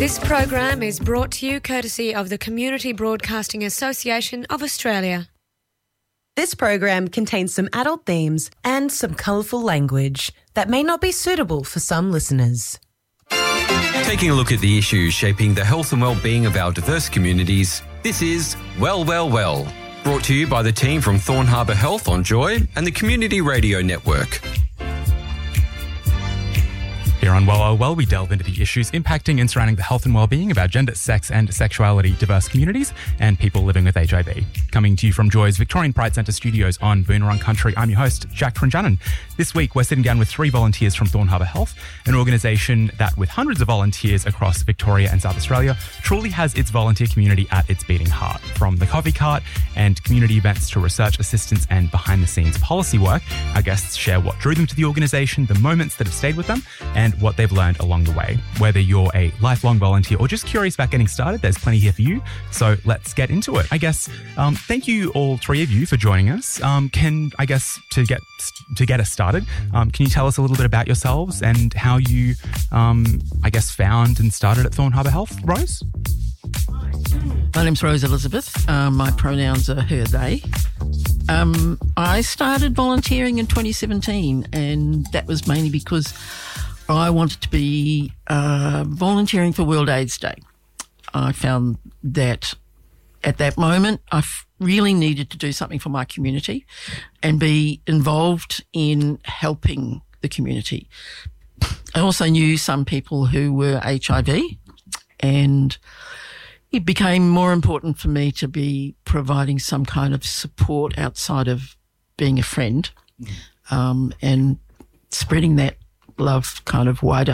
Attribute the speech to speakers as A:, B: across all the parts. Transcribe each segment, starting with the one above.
A: This program is brought to you courtesy of the Community Broadcasting Association of Australia.
B: This program contains some adult themes and some colourful language that may not be suitable for some listeners.
C: Taking a look at the issues shaping the health and well-being of our diverse communities, this is Well, Well, Well, brought to you by the team from Thorn Harbour Health on Joy and the Community Radio Network.
D: Here on Well, we delve into the issues impacting and surrounding the health and well-being of our gender, sex and sexuality diverse communities and people living with HIV. Coming to you from Joy's Victorian Pride Centre studios on Boonwurrung Country, I'm your host, Jack Trinjanen. This week, we're sitting down with 3 volunteers from Thorn Harbour Health, an organisation that, with hundreds of volunteers across Victoria and South Australia, truly has its volunteer community at its beating heart. From the coffee cart and community events to research assistance and behind-the-scenes policy work, our guests share what drew them to the organisation, the moments that have stayed with them, and what they've learned along the way. Whether you're a lifelong volunteer or just curious about getting started, there's plenty here for you. So let's get into it. I guess, thank you all 3 of you for joining us. To get us started, can you tell us a little bit about yourselves and how you, found and started at Thorn Harbour Health? Rose?
E: My name's Rose Elizabeth. My pronouns are her, they. I started volunteering in 2017, and that was mainly because I wanted to be volunteering for World AIDS Day. I found that at that moment I really needed to do something for my community and be involved in helping the community. I also knew some people who were HIV, and it became more important for me to be providing some kind of support outside of being a friend, and spreading that love kind of wider.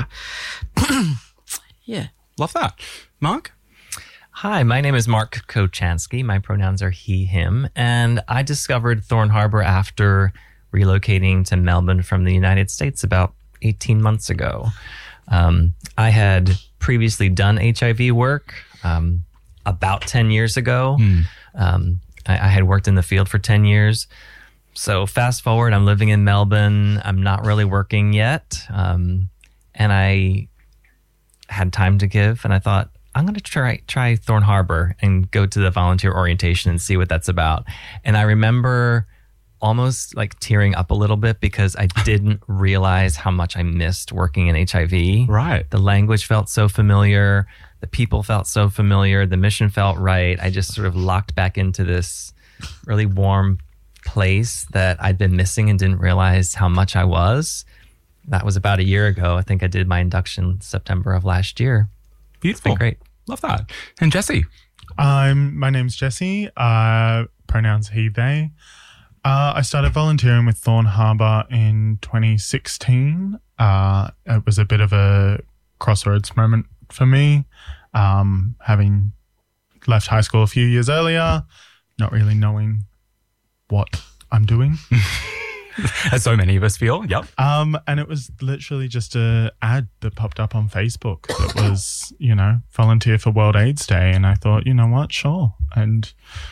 E: Yeah.
D: Love that. Mark?
F: Hi, my name is Mark Kochansky. My pronouns are he, him, and I discovered Thorn Harbour after relocating to Melbourne from the United States about 18 months ago. I had previously done HIV work about 10 years ago. I had worked in the field for 10 years. So fast forward, I'm living in Melbourne. I'm not really working yet. And I had time to give, and I thought, I'm going to try Thorn Harbour and go to the volunteer orientation and see what that's about. And I remember almost like tearing up a little bit because I didn't realize how much I missed working in HIV.
D: Right.
F: The language felt so familiar. The people felt so familiar. The mission felt right. I just sort of locked back into this really warm place that I'd been missing and didn't realize how much I was. That was about a year ago. I think I did my induction September of last year.
D: Beautiful.
F: It's been great.
D: Love that. And Jesse?
G: My name's Jesse. Pronouns he, they. I started volunteering with Thorn Harbour in 2016. It was a bit of a crossroads moment for me, having left high school a few years earlier, not really knowing what I'm doing.
D: As so many of us feel, yep.
G: And it was literally just an ad that popped up on Facebook that was, volunteer for World AIDS Day. And I thought, you know what, sure. And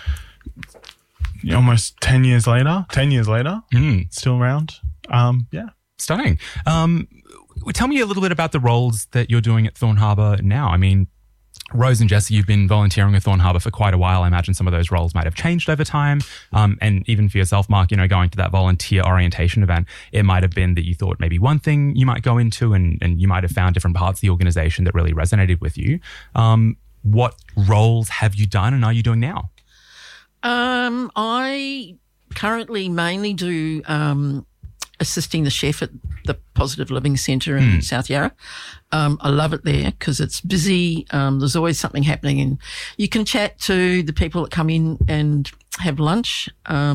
G: almost 10 years later, still around. Yeah.
D: Stunning. Tell me a little bit about the roles that you're doing at Thorn Harbour now. I mean, Rose and Jesse, you've been volunteering with Thorn Harbour for quite a while. I imagine some of those roles might have changed over time. And even for yourself, Mark, going to that volunteer orientation event, it might have been that you thought maybe one thing you might go into and you might have found different parts of the organisation that really resonated with you. What roles have you done and are you doing now?
E: I currently mainly do assisting the chef at the Positive Living Centre in South Yarra. I love it there because it's busy. There's always something happening, and you can chat to the people that come in and have lunch.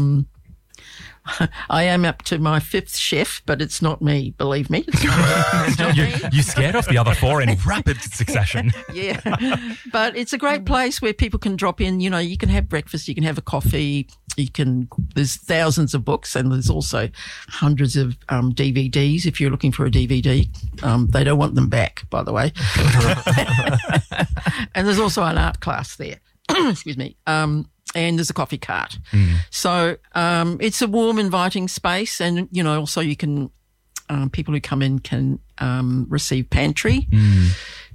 E: I am up to my 5th chef, but it's not me, believe me. It's not me.
D: You scared off the other 4 in rapid succession.
E: Yeah. But it's a great place where people can drop in. You can have breakfast, you can have a coffee, there's thousands of books, and there's also hundreds of DVDs if you're looking for a DVD. They don't want them back, by the way. And there's also an art class there. Excuse me. And there's a coffee cart. So it's a warm, inviting space. And, also you can, people who come in can receive pantry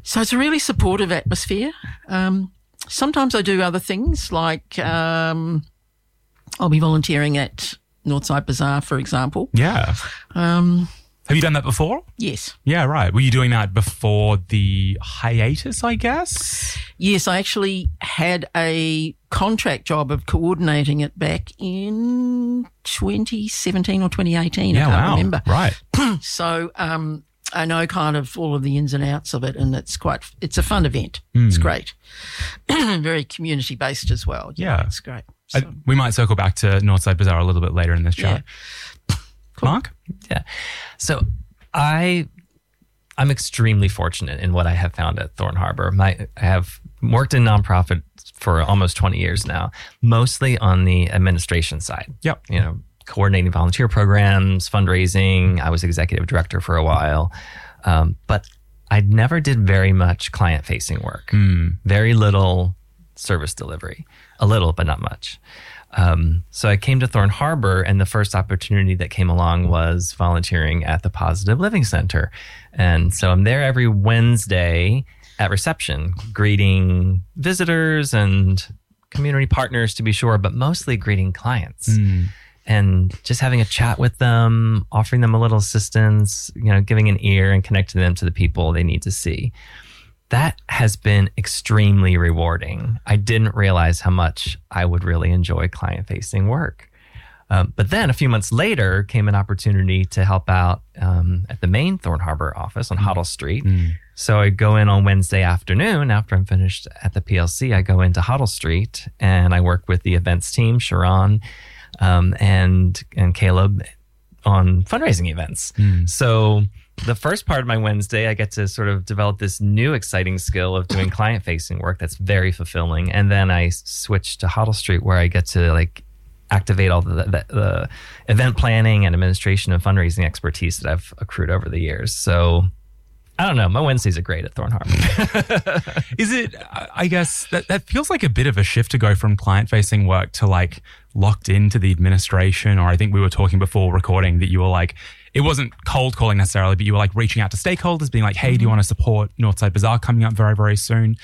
E: So it's a really supportive atmosphere. Sometimes I do other things, like I'll be volunteering at Northside Bazaar, for example.
D: Yeah. Have you done that before?
E: Yes.
D: Yeah, right. Were you doing that before the hiatus, I guess?
E: Yes, I actually had a contract job of coordinating it back in 2017 or 2018.
D: Yeah,
E: I can't
D: wow.
E: remember.
D: Right.
E: So I know kind of all of the ins and outs of it, and it's a fun event. It's great. Very community-based as well.
D: Yeah.
E: It's great. So,
D: We might circle back to Northside Bazaar a little bit later in this chat.
E: Cool.
D: Mark?
F: Yeah. So I'm extremely fortunate in what I have found at Thorn Harbor. I have worked in nonprofit for almost 20 years now, mostly on the administration side.
D: Yep.
F: You know, coordinating volunteer programs, fundraising. I was executive director for a while. But I never did very much client-facing work. Very little service delivery. A little, but not much. So I came to Thorn Harbor, and the first opportunity that came along was volunteering at the Positive Living Center. And so I'm there every Wednesday at reception, greeting visitors and community partners, to be sure, but mostly greeting clients. And just having a chat with them, offering them a little assistance, you know, giving an ear and connecting them to the people they need to see. That has been extremely rewarding. I didn't realize how much I would really enjoy client-facing work. But then a few months later came an opportunity to help out at the main Thorn Harbor office on Hoddle Street. So I go in on Wednesday afternoon after I'm finished at the PLC. I go into Hoddle Street and I work with the events team, Sharon and Caleb, on fundraising events. So the first part of my Wednesday, I get to sort of develop this new exciting skill of doing client-facing work that's very fulfilling. And then I switch to Hoddle Street, where I get to like activate all the event planning and administration and fundraising expertise that I've accrued over the years. So I don't know. My Wednesdays are great at Thorn Harbor.
D: Is it, I guess, that feels like a bit of a shift to go from client-facing work to like locked into the administration, or I think we were talking before recording that you were like, it wasn't cold calling necessarily, but you were like reaching out to stakeholders, being like, hey, do you want to support Northside Bazaar coming up very, very soon?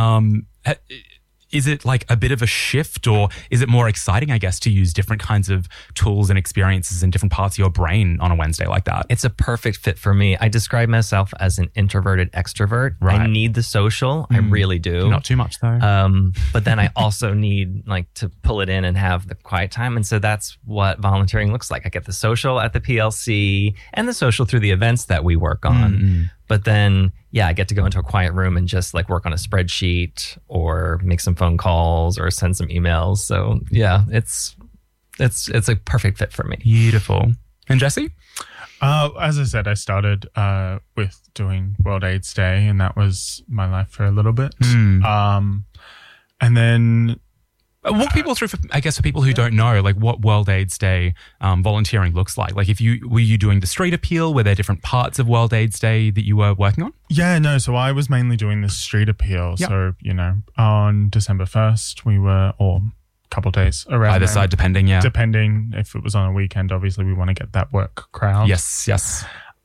D: Is it like a bit of a shift, or is it more exciting, I guess, to use different kinds of tools and experiences in different parts of your brain on a Wednesday like that?
F: It's a perfect fit for me. I describe myself as an introverted extrovert.
D: Right.
F: I need the social. I really do.
D: Not too much though.
F: But then I also need like to pull it in and have the quiet time. And so that's what volunteering looks like. I get the social at the PLC and the social through the events that we work on. But then, yeah, I get to go into a quiet room and just like work on a spreadsheet or make some phone calls or send some emails. So yeah, it's a perfect fit for me.
D: Beautiful. And Jesse?
G: As I said, I started with doing World AIDS Day, and that was my life for a little bit. And then
D: walk people through, I guess, for people who don't know, like what World AIDS Day volunteering looks like. Like, were you doing the street appeal? Were there different parts of World AIDS Day that you were working on?
G: Yeah, no. So I was mainly doing the street appeal. Yep. So, you know, on December 1st, we were, or a couple of days around
D: either side, depending. Yeah,
G: depending if it was on a weekend. Obviously, we want to get that work crowd.
D: Yes.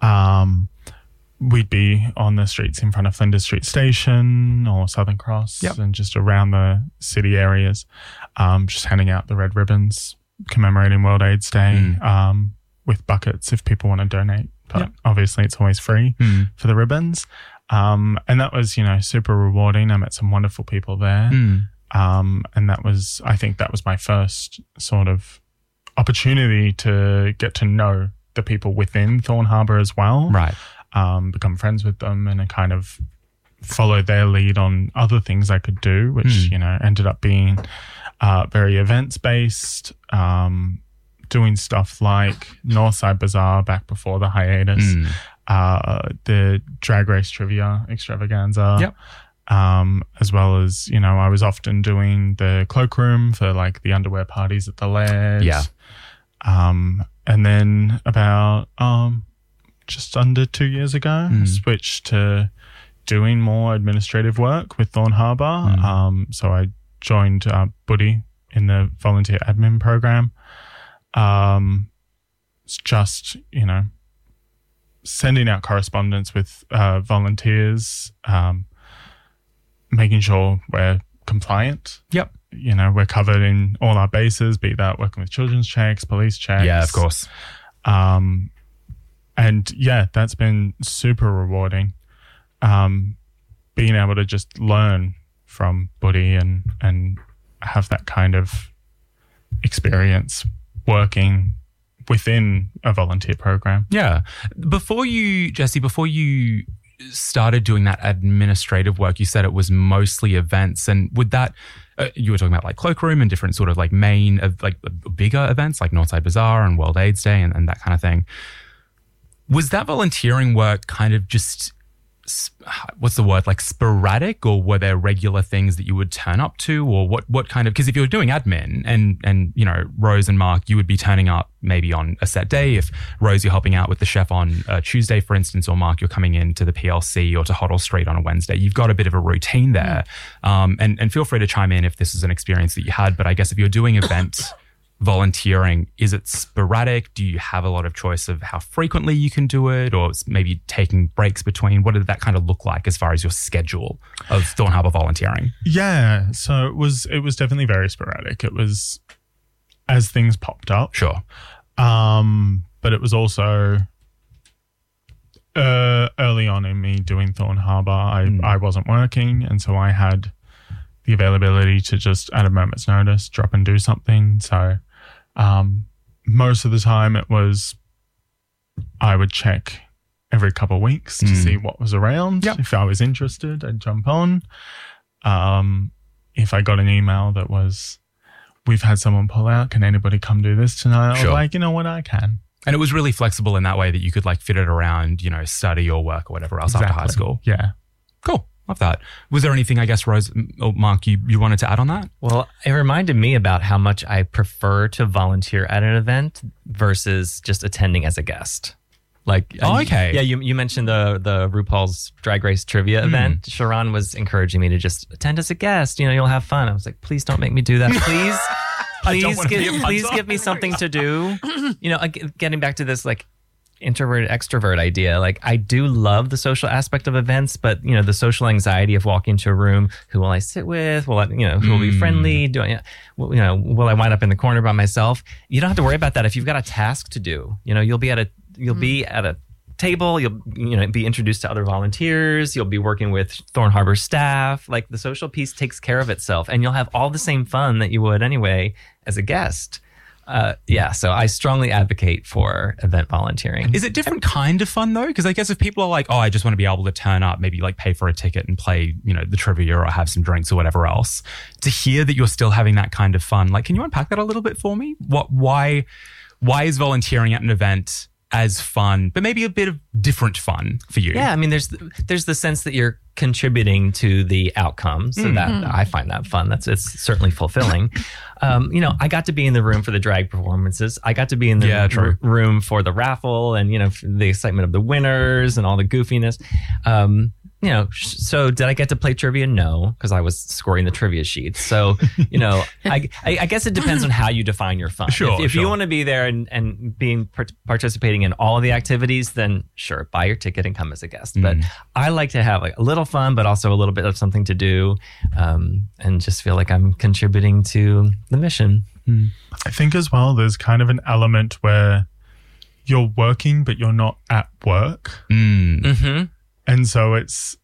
G: We'd be on the streets in front of Flinders Street Station or Southern Cross, and just around the city areas, just handing out the red ribbons commemorating World AIDS Day with buckets if people want to donate. But obviously it's always free for the ribbons. And that was, you know, super rewarding. I met some wonderful people there. And I think that was my first sort of opportunity to get to know the people within Thorn Harbor as well.
D: Right.
G: Become friends with them and kind of follow their lead on other things I could do, which, you know, ended up being very events based, doing stuff like Northside Bazaar back before the hiatus, the Drag Race Trivia Extravaganza, as well as, you know, I was often doing the cloakroom for like the underwear parties at the Laird. And then about just under 2 years ago, switched to doing more administrative work with Thorn Harbor. So I joined Buddy in the volunteer admin program. It's just, you know, sending out correspondence with volunteers, making sure we're compliant.
D: Yep.
G: You know, we're covered in all our bases, be that working with children's checks, police checks.
D: Yeah, of course.
G: And yeah, that's been super rewarding. Being able to just learn from Buddy and have that kind of experience working within a volunteer program.
D: Yeah. Before you started doing that administrative work, you said it was mostly events. And would that, you were talking about like Cloakroom and different sort of like main, like bigger events like Northside Bazaar and World AIDS Day and that kind of thing. Was that volunteering work kind of just, what's the word, like sporadic, or were there regular things that you would turn up to, or what kind of, because if you were doing admin and you know, Rose and Mark, you would be turning up maybe on a set day. If Rose, you're helping out with the chef on Tuesday, for instance, or Mark, you're coming in to the PLC or to Hoddle Street on a Wednesday, you've got a bit of a routine there. And feel free to chime in if this is an experience that you had, but I guess if you're doing events volunteering, is it sporadic? Do you have a lot of choice of how frequently you can do it, or maybe taking breaks between? What did that kind of look like as far as your schedule of Thorn Harbour volunteering?
G: Yeah, so it was definitely very sporadic. It was as things popped up.
D: Sure.
G: But it was also early on in me doing Thorn Harbour, I wasn't working, and so I had the availability to just at a moment's notice drop and do something. So most of the time it was I would check every couple of weeks to see what was around. Yep. If I was interested, I'd jump on. If I got an email that was, we've had someone pull out, can anybody come do this tonight? I was like, you know what, I can.
D: And it was really flexible in that way that you could like fit it around, you know, study or work or whatever else after high school.
G: Yeah.
D: Cool. Love that. Was there anything, I guess, Rose or Mark, you wanted to add on that?
F: Well, it reminded me about how much I prefer to volunteer at an event versus just attending as a guest. Like,
D: okay.
F: Yeah, you mentioned the RuPaul's Drag Race trivia event. Sharon was encouraging me to just attend as a guest. You know, you'll have fun. I was like, please don't make me do that. Please, please give me something to do. You know, getting back to this, like, introvert extrovert idea, like I do love the social aspect of events, but you know, the social anxiety of walking into a room, who will I sit with, who will be friendly, will I wind up in the corner by myself? You don't have to worry about that if you've got a task to do. You know, you'll be at a table, you'll be introduced to other volunteers, you'll be working with Thorn Harbour staff. Like the social piece takes care of itself, and you'll have all the same fun that you would anyway as a guest. So I strongly advocate for event volunteering.
D: Is it different kind of fun though? Because I guess if people are like, oh, I just want to be able to turn up, maybe like pay for a ticket and play, you know, the trivia or have some drinks or whatever else, to hear that you're still having that kind of fun, like, can you unpack that a little bit for me? Why is volunteering at an event as fun, but maybe a bit of different fun for you?
F: Yeah, I mean, there's the sense that you're contributing to the outcome, so that I find that fun. It's certainly fulfilling. You know, I got to be in the room for the drag performances. I got to be in the room for the raffle, and you know, the excitement of the winners and all the goofiness. You know, so did I get to play trivia? No, because I was scoring the trivia sheets. So, you know, I guess it depends on how you define your fun. If you want to be there and participating in all of the activities, then sure, buy your ticket and come as a guest. But I like to have like a little fun, but also a little bit of something to do, and just feel like I'm contributing to the mission.
G: I think as well, there's kind of an element where you're working, but you're not at work. And so it's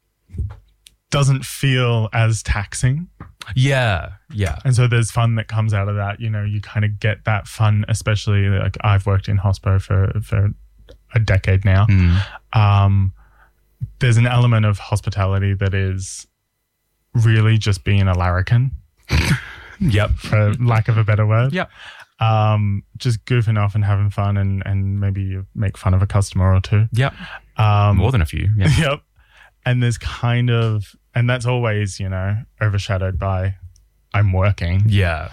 G: doesn't feel as taxing.
D: Yeah.
G: And so there's fun that comes out of that. You know, you kind of get that fun, especially like I've worked in hospo for a decade now. There's an element of hospitality that is really just being a larrikin.
D: Yep.
G: For lack of a better word.
D: Yep.
G: Just goofing off and having fun and maybe you make fun of a customer or two.
D: Yep. More than a few. Yeah.
G: Yep. And there's and that's always, you know, overshadowed by I'm working.
D: Yeah.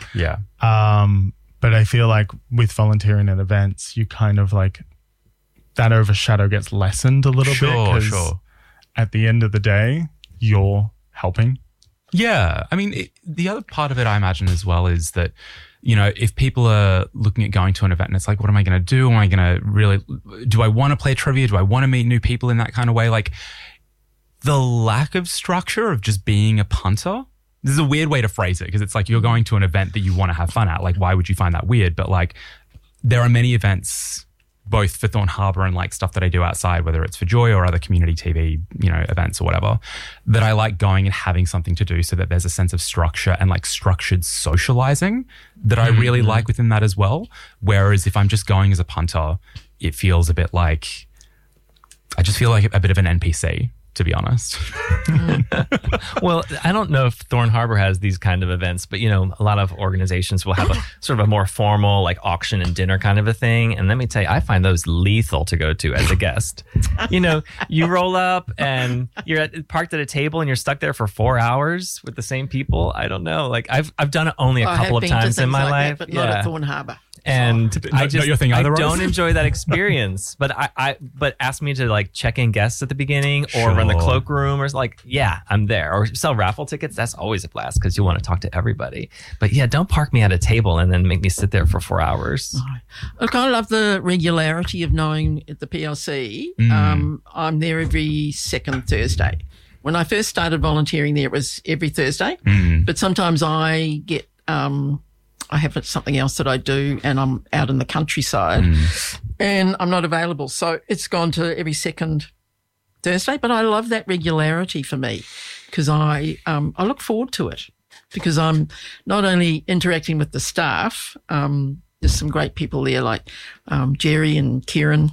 G: But I feel like with volunteering at events, you kind of like that overshadow gets lessened a little bit. Because at the end of the day, you're helping.
D: Yeah. I mean, the other part of it I imagine as well is that if people are looking at going to an event and it's like, what am I going to do? Do I want to play trivia? Do I want to meet new people in that kind of way? Like the lack of structure of just being a punter. This is a weird way to phrase it because it's like you're going to an event that you want to have fun at. Like, why would you find that weird? But like, there are many events both for Thorn Harbour and like stuff that I do outside, whether it's for Joy or other community TV, events or whatever, that I like going and having something to do so that there's a sense of structure and like structured socializing that I really like within that as well. Whereas if I'm just going as a punter, it feels a bit like, I just feel like a bit of an NPC, to be honest.
F: Well, I don't know if Thorn Harbour has these kind of events, but a lot of organizations will have a sort of a more formal like auction and dinner kind of a thing. And let me tell you, I find those lethal to go to as a guest. You roll up and you're parked at a table and you're stuck there for 4 hours with the same people. I don't know. Like I've done it only a couple of times in my life,
E: but not at Thorn Harbour.
F: And I don't
D: Rose?
F: enjoy that experience. But but ask me to like check in guests at the beginning or run the cloakroom or like, yeah, I'm there. Or sell raffle tickets. That's always a blast because you want to talk to everybody. But yeah, don't park me at a table and then make me sit there for 4 hours.
E: Look, I love the regularity of knowing at the PLC. I'm there every second Thursday. When I first started volunteering there, it was every Thursday. But sometimes I get... I have something else that I do and I'm out in the countryside and I'm not available. So it's gone to every second Thursday, but I love that regularity for me because I look forward to it because I'm not only interacting with the staff, there's some great people there like Jerry and Kieran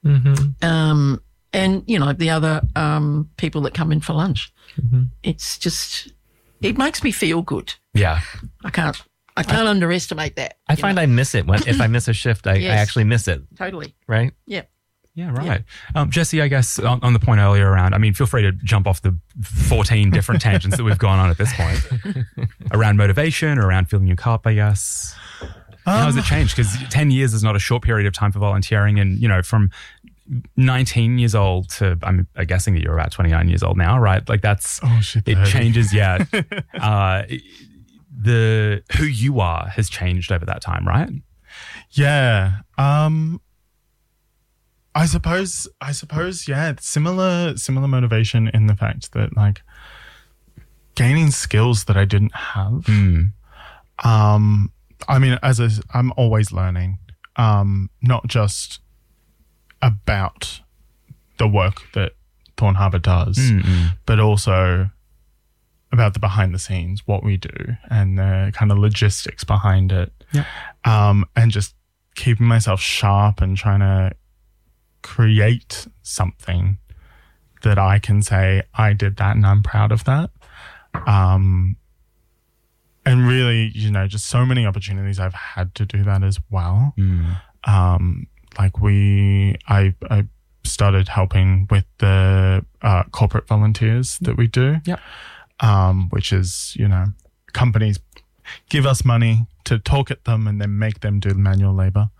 E: and, the other people that come in for lunch. It's just, it makes me feel good.
D: Yeah.
E: I can't underestimate that.
F: I find I miss it if I miss a shift. I actually miss it.
E: Totally.
F: Right?
E: Yeah.
D: Yeah, right. Jesse, I guess on the point earlier around, feel free to jump off the 14 different tangents that we've gone on at this point. Around motivation, around filling your cup, I guess. How has it changed? Because 10 years is not a short period of time for volunteering. And, from 19 years old to, I'm guessing that you're about 29 years old now, right? Like that's, it changes, yeah. Who you are has changed over that time, right?
G: Yeah. I suppose, yeah, similar motivation in the fact that like gaining skills that I didn't have. I'm always learning, not just about the work that Thorn Harbour does, but also about the behind the scenes, what we do and the kind of logistics behind it. And just keeping myself sharp and trying to create something that I can say, I did that and I'm proud of that. And really, just so many opportunities I've had to do that as well. I started helping with the corporate volunteers that we do. Which is, companies give us money to talk at them and then make them do manual labor.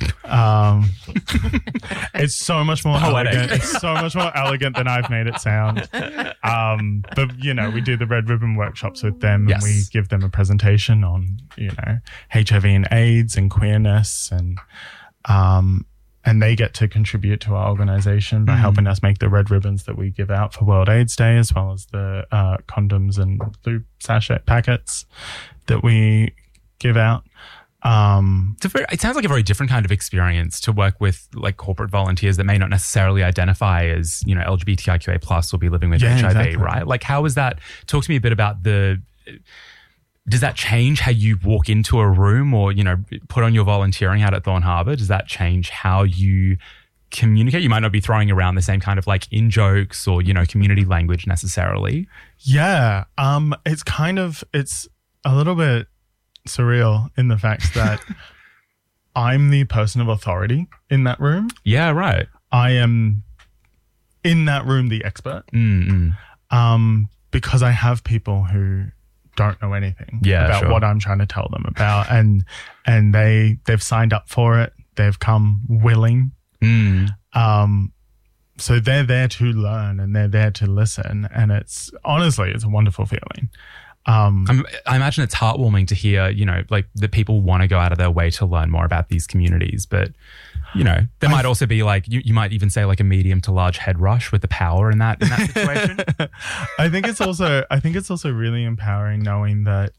G: It's so much more elegant. It's so much more elegant than I've made it sound. But we do the Red Ribbon workshops with them and we give them a presentation on, HIV and AIDS and queerness and they get to contribute to our organization by helping us make the red ribbons that we give out for World AIDS Day, as well as the condoms and lube sachet packets that we give out.
D: It sounds like a very different kind of experience to work with like corporate volunteers that may not necessarily identify as, LGBTIQA plus or be living with HIV, exactly. Right? Like how is that? Talk to me a bit about does that change how you walk into a room or, put on your volunteering hat at Thorn Harbour? Does that change how you communicate? You might not be throwing around the same kind of like in-jokes or, community language necessarily.
G: Yeah. It's a little bit surreal in the fact that I'm the person of authority in that room.
D: Yeah, right.
G: I am in that room the expert. Because I have people who don't know anything about what I'm trying to tell them about, and they've signed up for it. They've come willing. So they're there to learn and they're there to listen, and it's honestly a wonderful feeling.
D: I imagine it's heartwarming to hear, like that people want to go out of their way to learn more about these communities. But, there might also be like, you might even say like a medium to large head rush with the power in that situation.
G: I think it's also really empowering knowing that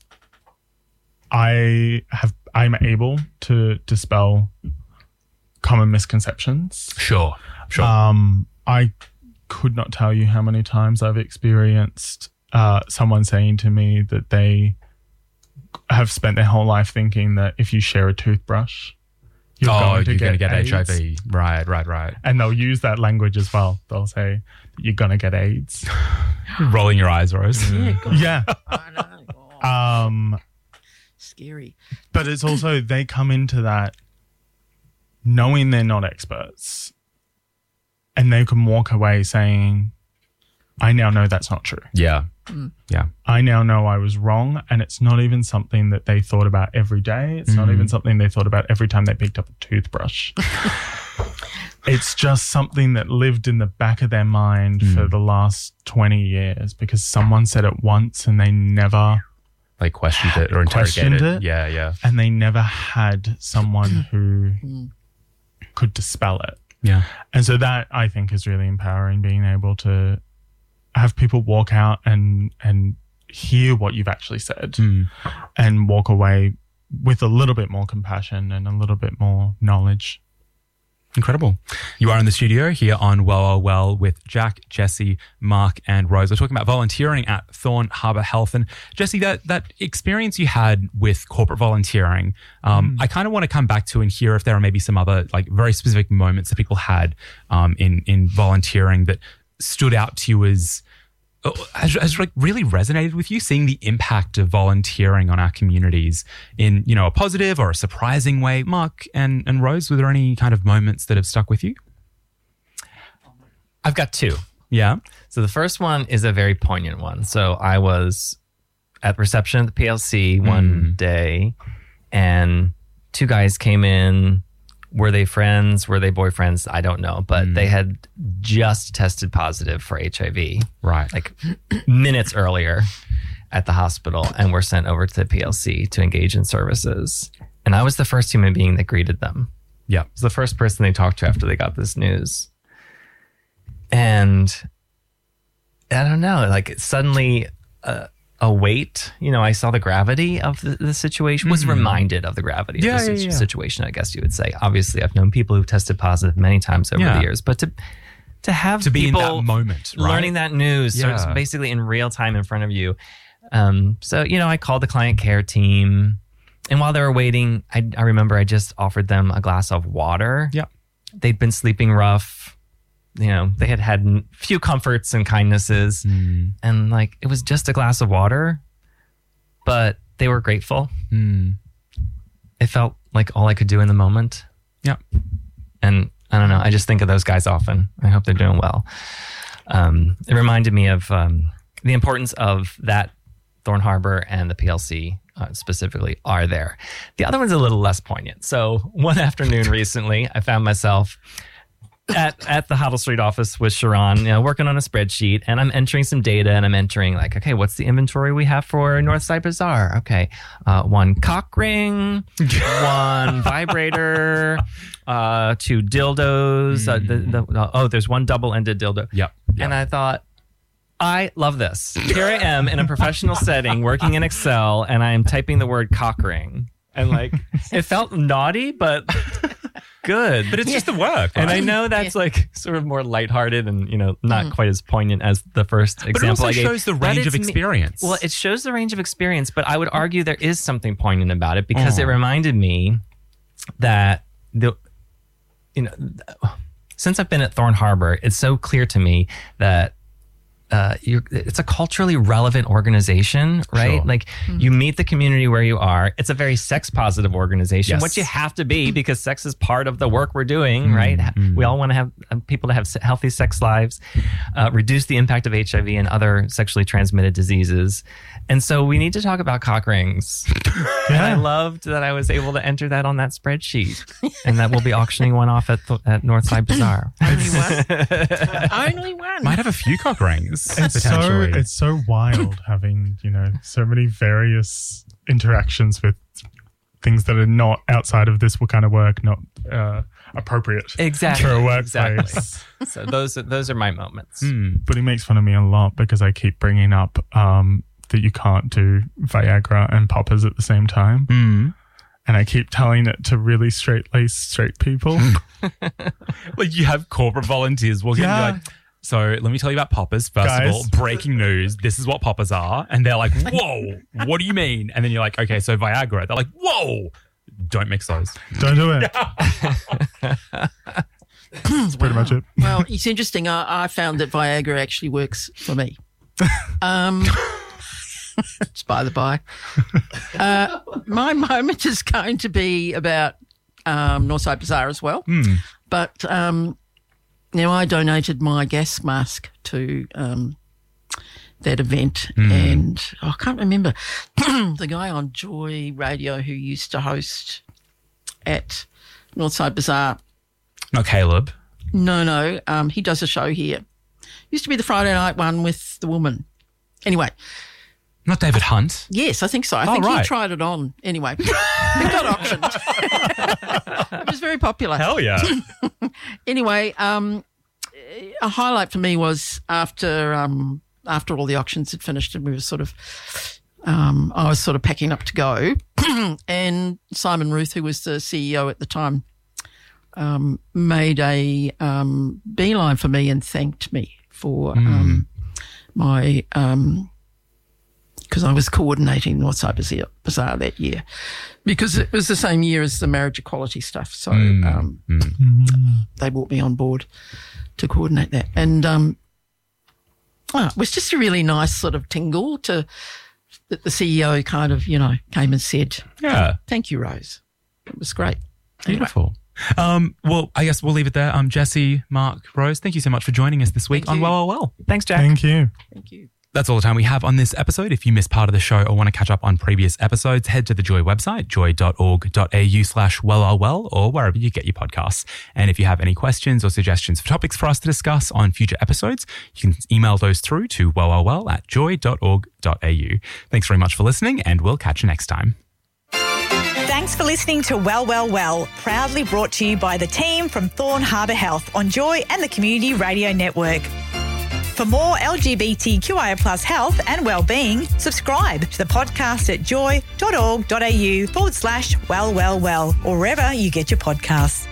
G: I'm able to dispel common misconceptions.
D: Sure.
G: I could not tell you how many times I've experienced someone saying to me that they have spent their whole life thinking that if you share a toothbrush, you're going to get AIDS.
D: HIV. Right.
G: And they'll use that language as well. They'll say, you're going to get AIDS.
D: Rolling your eyes, Rose.
G: Yeah.
E: I know. Scary.
G: But it's also, they come into that knowing they're not experts, and they can walk away saying, I now know that's not true.
D: Yeah. Yeah.
G: I now know I was wrong, and it's not even something that they thought about every day. It's not even something they thought about every time they picked up a toothbrush. It's just something that lived in the back of their mind for the last 20 years because someone said it once and they never
D: like questioned it or interrogated it. Yeah.
G: And they never had someone who could dispel it.
D: Yeah.
G: And so that, I think, is really empowering, being able to have people walk out and hear what you've actually said and walk away with a little bit more compassion and a little bit more knowledge.
D: Incredible. You are in the studio here on Well with Jack, Jesse, Mark and Rose. We're talking about volunteering at Thorn Harbour Health. And Jesse, that experience you had with corporate volunteering, I kind of want to come back to and hear if there are maybe some other like very specific moments that people had in volunteering that stood out to you as like really resonated with you, seeing the impact of volunteering on our communities in, a positive or a surprising way. Mark and Rose, were there any kind of moments that have stuck with you?
F: I've got two.
D: Yeah.
F: So the first one is a very poignant one. So I was at reception at the PLC one day, and two guys came in. Were they friends? Were they boyfriends? I don't know. But they had just tested positive for HIV.
D: Right.
F: Like minutes earlier at the hospital, and were sent over to the PLC to engage in services. And I was the first human being that greeted them.
D: Yeah.
F: I was the first person they talked to after they got this news. And I don't know, like suddenly a weight, I saw the gravity of the situation, was reminded of the gravity of the situation, I guess you would say. Obviously, I've known people who've tested positive many times over the years, but to have
D: to be
F: people
D: in that moment, right?
F: learning that news, so it's basically in real time in front of you. So, I called the client care team, and while they were waiting, I remember I just offered them a glass of water.
D: Yeah.
F: They'd been sleeping rough. They had few comforts and kindnesses, and like it was just a glass of water, but they were grateful. It felt like all I could do in the moment.
D: Yeah.
F: And I don't know, I just think of those guys often. I hope they're doing well. It reminded me of the importance of that Thorn Harbour and the PLC specifically are there. The other one's a little less poignant. So one afternoon recently, I found myself at the Hoddle Street office with Sharon, working on a spreadsheet, and I'm entering some data, and I'm entering like, okay, what's the inventory we have for Northside Bazaar? Okay, one cock ring, one vibrator, 2 dildos. There's one double-ended dildo.
D: Yep.
F: And I thought, I love this. Here I am in a professional setting, working in Excel, and I am typing the word cock ring, and like it felt naughty, but good.
D: But it's just the work, right?
F: And I know that's like sort of more lighthearted and, not quite as poignant as the first example I gave.
D: But it also shows the range of experience.
F: Well, it shows the range of experience, but I would argue there is something poignant about it because it reminded me that since I've been at Thorn Harbour, it's so clear to me that it's a culturally relevant organization, right?
D: Sure.
F: Like you meet the community where you are. It's a very sex positive organization,
D: Yes.
F: which you have to be because sex is part of the work we're doing, right? We all want to have people to have healthy sex lives, reduce the impact of HIV and other sexually transmitted diseases. And so we need to talk about cock rings. And I loved that I was able to enter that on that spreadsheet, and that we'll be auctioning one off at Northside Bazaar.
E: Only one. Only one.
D: Might have a few cock rings. things, potentially.
G: It's so wild having, so many various interactions with things that are not outside of this kind of work, not appropriate
F: Exactly.
G: for a workplace.
F: Exactly. So those are my moments.
G: But he makes fun of me a lot because I keep bringing up that you can't do Viagra and poppers at the same time. And I keep telling it to really straight-laced straight people.
D: Like you have corporate volunteers walking in and you're like, so let me tell you about poppers. First of all, breaking news, this is what poppers are. And they're like, whoa, what do you mean? And then you're like, okay, so Viagra. They're like, whoa, don't mix those.
G: Don't do it. That's pretty much it.
E: Well, it's interesting. I found that Viagra actually works for me. It's by the by. My moment is going to be about Northside Bazaar as well. But now I donated my gas mask to that event and I can't remember the guy on Joy Radio who used to host at Northside Bazaar.
D: Not Caleb.
E: No. He does a show here. Used to be the Friday night one with the woman. Anyway.
D: Not David Hunt.
E: Yes, I think so. I think he tried it on. Anyway, it got auctioned. It was very popular.
D: Hell yeah.
E: Anyway, a highlight for me was after all the auctions had finished and we were sort of, I was sort of packing up to go, and Simon Ruth, who was the CEO at the time, made a beeline for me and thanked me for my because I was coordinating Northside Bazaar that year because it was the same year as the marriage equality stuff. So they brought me on board to coordinate that. And it was just a really nice sort of tingle that the CEO kind of, came and said, thank you, Rose. It was great.
D: Beautiful. Anyway. Well, I guess we'll leave it there. Jesse, Mark, Rose, thank you so much for joining us this week on Well. Thanks, Jack.
G: Thank you.
E: Thank you.
D: That's all the time we have on this episode. If you missed part of the show or want to catch up on previous episodes, head to the Joy website, joy.org.au/wellwell, or wherever you get your podcasts. And if you have any questions or suggestions for topics for us to discuss on future episodes, you can email those through to wellwell@joy.org.au. Thanks very much for listening, and we'll catch you next time.
H: Thanks for listening to Well, proudly brought to you by the team from Thorn Harbour Health on Joy and the Community Radio Network. For more LGBTQIA+ health and wellbeing, subscribe to the podcast at joy.org.au/well, or wherever you get your podcasts.